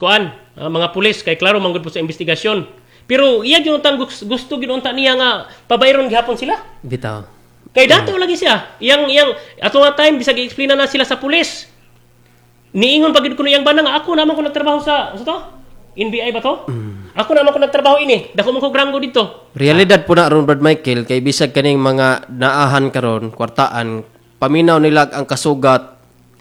mga pulis kay klaro manggod po sa investigasyon. Pero iya gyud untang gusto gyud unta niya nga pabayron gihapon sila. Bitaw. Kay dato lagi siya. Yang ato nga time bisag i-explain na sila sa pulis. Niingon pagid ko niyang bana nga ako naman ko nagtrabaho sa to? NBI ba to? Ako naman ko nagtrabaho ini. Dako man ko granggo dito. Realidad po na ron Brad Michael kay bisag kaning mga naahan karon kwartaan paminaw nila ang kasugat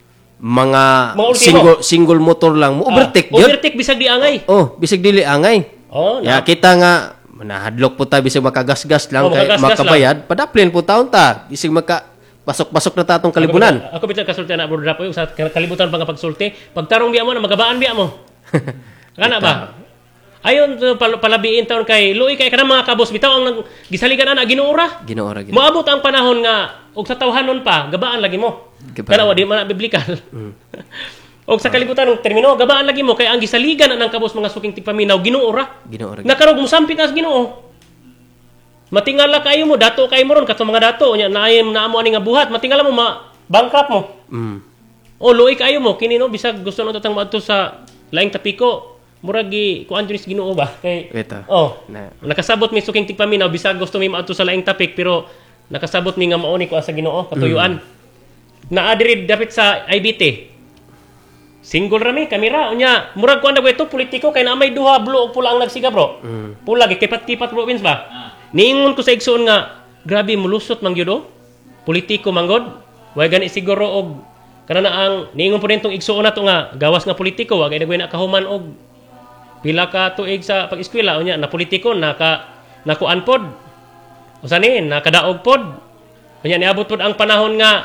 mga single motor lang mo overtake gyud. Overtake bisag di angay. Bisag dili angay. Ya kita nga nahadlok po ta bisag makagasgas lang kay makabayad padaplin po taon ta bisag pasok-pasok na tatong kalibunan. Ako bisan kasulti na bro po sa kalibutan pang pagsulti. Pagtarong biya mo na magabaan biya mo. Kana ba? Ayon palabiin taon kay luoy kay kana mga kabos bitaw ang gisaligan ana ginuura. Moabot ang panahon nga og sa tawhanon pa gabaan lagi mo. Kana wa di man biblikal. Og sa kalibutan ng termino gabaan lagi mo kay ang gisaligan anang kabos mga suking tigpaminaw ginuura. Nakarog mo sampit as Ginoo. Matingala kayo mo, dato kayo mo ron, kato mga dato, naayam na amo ani nga buhat, matingala mo, bankrupt mo. O, luoy kayo mo, kinino, bisag gusto nung tatang maadto sa laing tapiko, muragi, kuan dyan is Ginoo ba? Kay, nakasabot mi suking tigpaminaw, bisag gusto mi maadto sa laing tapik, pero nakasabot mi nga mauni ko sa Ginoo, katuyuan. Naadiri dapat sa IBT. Single rami, kamera, unya, murag kuan na ito, politiko, kay na may duha, blue o pula ang nagsiga bro. Pula, kipat-kipat province ba? Niingon ko sa igsoon nga, grabe mulusot man gyud politiko manggod. Way gani siguro og kanana ang niingon po nitong igsoon nato nga gawas nga politiko wa gay dagway na kahuman og pila ka tuig sa pag-eskwela unya na politiko nakuan pod. Usa ni nakadaog pod. Unya niabot pod ang panahon nga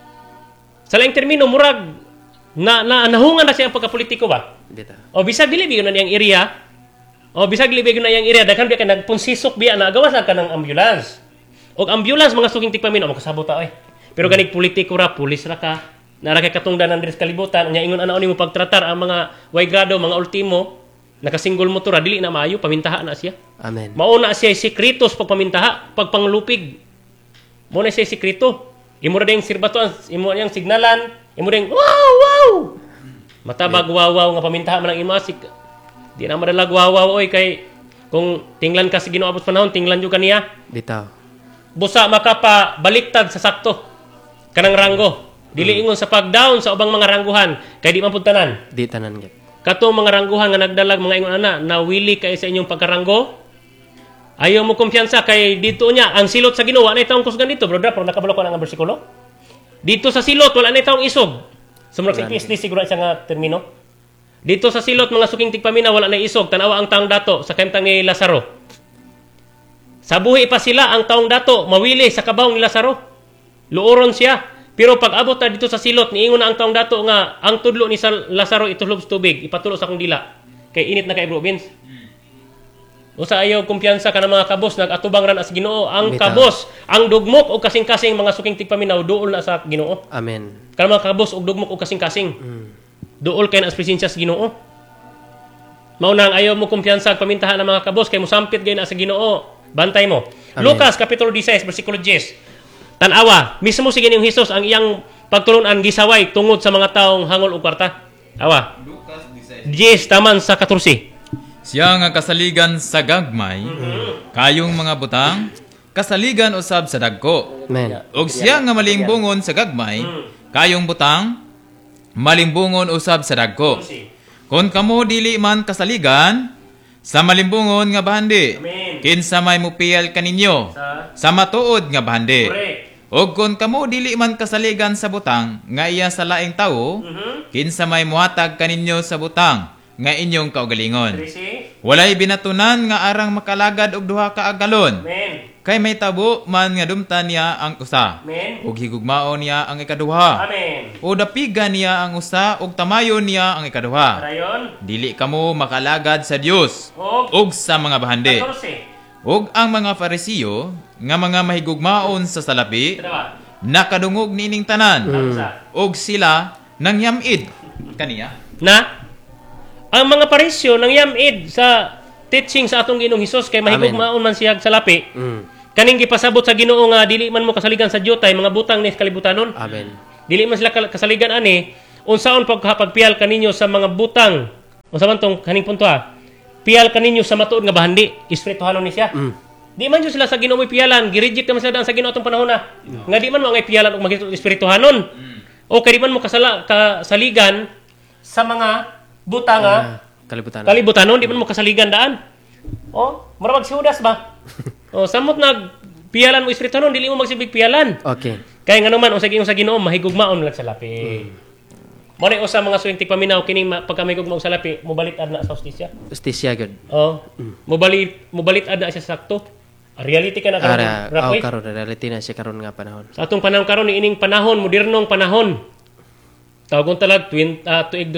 sa laing termino murag nahungan na siya ang pagka-politiko ba? O bisag dili bigon na niyang area. O bisag libig na yang area daghan biya kay nagpunsisok biya na gawas ka ng ambulance. Og ambulance mga suking tigpaminaw makasabot ta Pero ganig politiko ra, pulis ra ka. Nara kay katungdanan diri sa kalibutan unya ingon ana mo pagtratar ang mga way grado, mga ultimo, naka-single motor dili na maayo pamintaha na siya. Amen. Mauna siya sekretos pagpamintaha, pagpanglupig. Mo na siya sekreto. Imo ra ding sirbatuan, imo yang signalan, imo ding wow. Matabag wow nga pamintaha man ang imasik. Di na madalag wawaw oy kay kung tinglan ka sa Ginoo abot panahon tinglan jud kaniya. Bitaw. Busa makapa baliktad sa sakto kanang ranggo. Dili ingon sa pag-down sa ubang mga rangguhan kay di man pud tanan. Di tanan gyud. Katong mga rangguhan nga nagdalag mga ingon ana nawili kay sa inyong pagkaranggo. Ayaw mo kumpiyansa kay dito nya ang silot sa Ginoo anay taong kusgan dito brother pero nakabalo ko na nga bersikulo. Dito sa silot wala anay taong isog. Sumurag sa PSD siguro siya nga termino. Dito sa silot mga suking tigpamina wala na isog tanawa ang taong dato sa kaimtang ni Lazaro. Sa buhi pa sila ang taong dato mawili sa kabaw ni Lazaro. Luoron siya. Pero pag abot na dito sa silot niingon na ang taong dato nga ang tudlo ni Lazaro itulob sa tubig ipatulo sa akong dila. Kay init na kay bro Vince. Usa ayaw kumpiyansa ka ng mga kabos nagatubang ran as Ginoo ang kabos ang dugmok o kasing-kasing mga suking tigpaminaw duol na sa Ginoo. Amen. Kanang mga kabos og dugmok o kasing-kasing. Dool kay na as presensya sa Ginoo. Mao nang ayaw mo kumpiyansa pamintahan ng mga kabos kay mosampit gay na sa Ginoo. Bantay mo. Amen. Lucas kapitulo 16 bersikulo 10. Tan-awa, mismo si Ginoong Hesus ang iyang pagtulon-an gisaway tungod sa mga taong hangol og kwarta. Awa. Lucas 10 taman sa 14. Siya nga kasaligan sa gagmay, kayong mga butang, kasaligan usab sa dagko. Amen. Og siya nga malimbungon sa gagmay, kayong butang, malimbungon usab sa dagko. Kung kamo dili man kasaligan, sa malimbungon nga bahandi, kinsa may mupiyal kaninyo, sa matuod nga bahandi. Og kung kamo dili man kasaligan sa butang, nga iya sa laing tawo, kinsa may muhatag kaninyo sa butang, nga inyong kaugalingon. Walay binatunan nga arang makalagad og duha ka agalon. Kay may tabo man nga dumtan niya ang usa. Ug higugmaon niya ang ikaduha. O dapigan niya ang usa ug tamayon niya ang ikaduha. Dili kamo makalagad sa Dios ug sa mga bahandi. Ug ang mga Farisiyo nga mga mahigugmaon sa salapi nakadungog nining tanan. Ug sila nangyamid kaniya. Na ang mga Parisyo nangyamid sa teaching sa atong Ginoong Hesus kay mahigugmaon man siya sa lapi. Kaning gipasabot sa Ginoo nga dili man mo kasaligan sa Diyotay mga butang ni kalibutanon. Amen. Dili man sila kasaligan ani unsaon pagpiyal kaninyo sa mga butang Unsa man tong kaning punto ha? Piyal kaninyo sa matuod nga bahandi, espirituhanon ni siya. Di man jud sila sa Ginoo piyalan, gi-reject naman sila sa Ginoo atong panahon na. Nga di man mo ang piyalan og maging espirituhanon. O kay di man mo kasaligan sa mga buta nga kalibutanon, di man mo kasaligan daan. O, mura si Judas ba? O, samot nag piyalan mo espirituhanon, dili mo magsibig piyalan. Okay. Kaya nga naman, usag sa Ginoo, mahigugmaon lang sa lapi. Mo na usa mga suwing tigpaminaw kining pagka mahigugmaon sa lapi, mobalit adna sa hostisya. Hostisya gud. Oh. Mobalit adna siya sakto. Reality ka na karon. Karon reality na siya karon nga panahon. Sa atong panahon karon ni ining panahon, modernong panahon. Tawgon talag tuig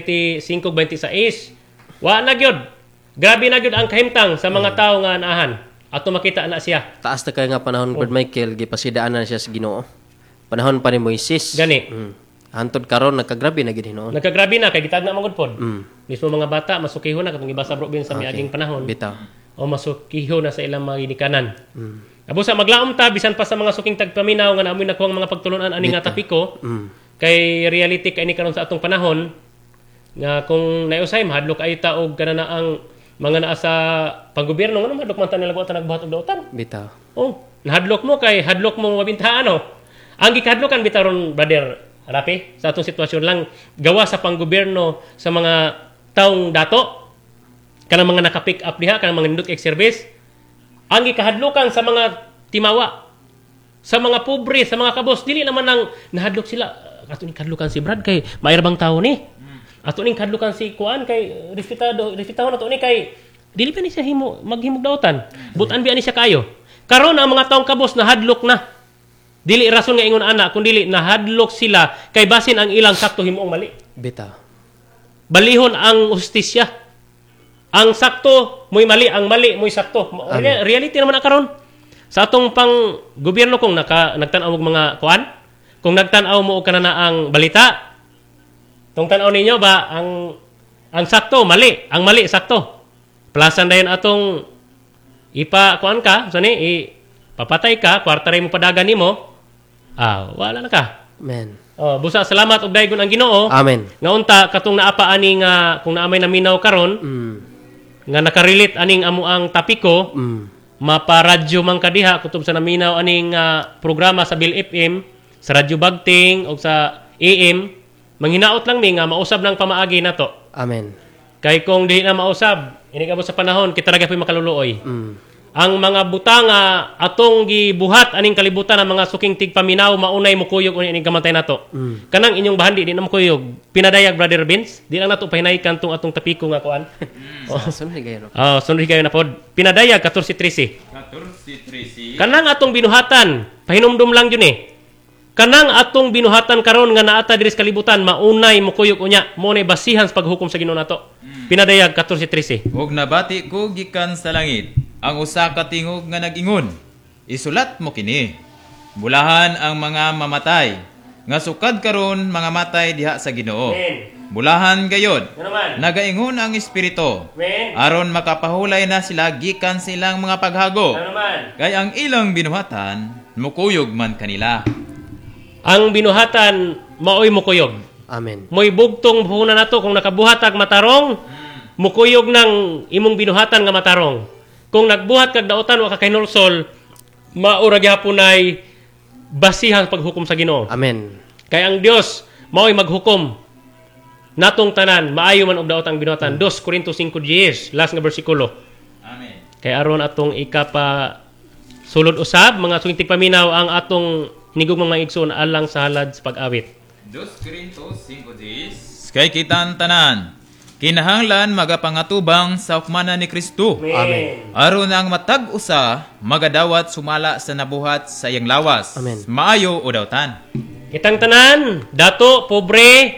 2025-26. Wa na gyud. Grabe na gyud ang kahimtang sa mga tawo nga anaahan. Ato makita na siya. Taas na kay nga panahon Brad Michael gipasidaan na siya sa Ginoo. Panahon pa ni Moises. Gani. Hantod karon nagkagrabe na gid hinoon. Nagkagrabe na kay gitagna man gud pod. Mismo mga bata masukihon na katong gibasa bro bin sa miaging panahon. Bitaw. O masukihon na sa ilang mga ginikanan. Abusa maglaom ta bisan pa sa mga suking tagpaminaw nga naamoy nakuha mga pagtulunan ani nga tapiko. Kay reality kay ni karon sa atong panahon nga kung nausay mahadlok ay ta og kanana ang mga naa sa panggobyerno nga mahadlok man ta nila ta nagbuhat og daotan. Bitaw. Oh, nahadlok mo kay hadlok mo mabintahan no. Ang gikadlokan bitaron brother Rapi, sa atong sitwasyon lang gawa sa panggobyerno sa mga taong dato kanang mga naka-pick up diha kanang mga nindot service ang gikahadlokan sa mga timawa sa mga pobre sa mga kabos dili naman nang nahadlok sila ato ning kadlukan si Brad kay maayrbang tawo ni ato ning kadlukan si Kuan kay respetado nato ni kay dili pa ni siya maghimog daotan butan bi ani siya kayo karon ang mga taong kabos nahadlok na dili rason nga ingon ana kun dili nahadlok sila kay basin ang ilang sakto himuong mali. Bitaw. Balihon ang hustisya. Ang sakto mo'y mali, ang mali mo'y sakto. Reality naman na karon. Sa atong pang gobyerno kung nagtan-aw og mga kuan, kung nagtan-aw mo og kanana ang balita, tong tan-aw ninyo ba ang sakto mali, ang mali sakto. Plasan dayon atong kuan ka, sani papatay ka, kwarta mo padagan nimo. Wala na ka. Amen. Busa salamat og daygon ang Ginoo. Amen. Nga unta katong naapa ani nga kung naamay naminaw karon nga nakarelate aning amo ang tapiko maparadyo man kadiha kutob sa naminaw aning programa sa Bill FM sa Radyo Bagting o sa AM manghinaot lang mi nga mausab ng pamaagi nato. Amen. Kay kung di na mausab ini kamo sa panahon kita ra gyud makaluluoy. Ang mga butanga atong gibuhat aning kalibutan ang mga suking tigpaminaw maunay mo kuyog uning ining kamantay nato. Kanang inyong bahandi di na mo kuyog. Pinadayag Brother Vince, di lang nato pahinaykan tong atong tapiko nga kuan. Sunod gayon. Sunod gayon na pod. Pinadayag 14:13. 14:13. Kanang atong binuhatan, pahinumdum lang yun Kanang atong binuhatan karon nga naata diri sa kalibutan maunay mo kuyog unya mo nay basihan sa paghukom sa Ginoo nato. Pinadayag 14:13. Ug nabati ko gikan sa langit ang usa ka tingog nga nag-ingon, isulat mo kini. Bulahan ang mga mamatay, nga sukad karon mga matay diha sa Ginoo. Bulahan gayod, nagaingon ang Espiritu, aron makapahulay na sila gikan sa ilang mga paghago. Kay ang ilang binuhatan, mukuyog man kanila. Ang binuhatan, maoy mukuyog. Amen. Mo'y bugtong puhunan nato kung nakabuhatag matarong, mukuyog ng imong binuhatan nga matarong. Kung nagbuhat kag daotan wa ka kinulsol, maura gyapon ay basihan paghukom sa Ginoo. Amen. Kay ang Dios mao'y maghukom natong tanan, maayo man og daotang binuhatan. 2 Corinto 5:10, last nga bersikulo. Amen. Kay aron atong ikapa sulod usab mga suwing tigpaminaw ang atong nigugmang mga igsoon alang sa halad sa pag-awit. 2 Corinto 5:10. Kay kitan tanan, kinahanglan magapangatubang sa hukmanan ni Kristo. Amen. Aron ang matag usa magadawat sumala sa nabuhat sa iyang lawas. Amen. Maayo o dawtan. Kitang tanan, dato, pobre,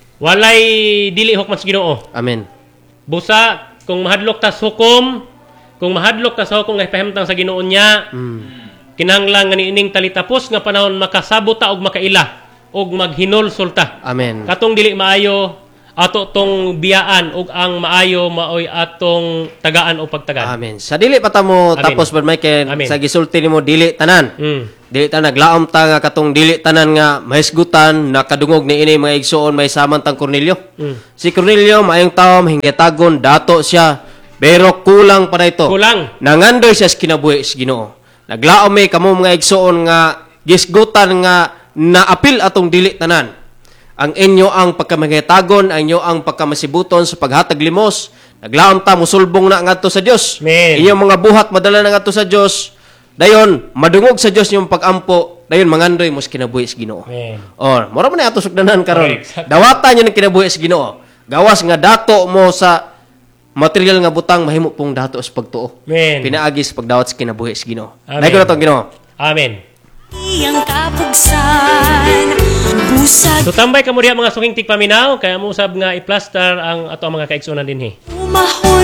walay dili hukman sa Ginoo. Amen. Busa kung mahadlok ta sa hukom, kung mahadlok ta sa hukom nga ipahimtang sa Ginoo niya, kinahanglan nga niining talitapos nga panahon makasabot ta og makaila og maghinulsol ta. Amen. Katong dili maayo ato tong biyaan ug ang maayo maoy atong tagaan o pagtagan. Amen. Sa dili pa ta mo Amen. tapos Brad Michael, Amen. sa gisulti nimo dili tanan. Dili ta naglaom ta nga katong dili tanan nga mahisgutan nakadungog ni ini mga igsoon may samantang Cornelio. Si Cornelio maayong tawo mahingatagon dato siya pero kulang pa na ito. Kulang. Nangandoy siya sa kinabuhi sa Ginoo. Naglaom may kamo mga igsoon nga gisgutan nga naapil atong dili tanan. Ang inyo ang pagkamahingatagon, ang inyo ang pagkamasibuton sa paghatag limos. Naglaom ta musulbong na ngadto sa Dios. Amen. Inyong mga buhat madala na ngadto sa Dios. Dayon madungog sa Dios yung pagampo. Dayon mangandoy mo sa kinabuhi sa Ginoo. Amen. Or mura man ato sugdanan karon. Correct. Dawatan niyo ng kinabuhi sa Ginoo. Gawas nga dato mo sa material nga butang mahimo pong dato sa pagtuo. Amen. Pinaagi sa pagdawat sa kinabuhi sa Ginoo. Amen. Dahil ko na itong Ginoo. Amen. Iyang kapugsan, busag So tambay ka mo diha mga suking tigpaminaw kaya mo usab nga i-plaster ang ato ang mga kaigsunan dinhi. umaho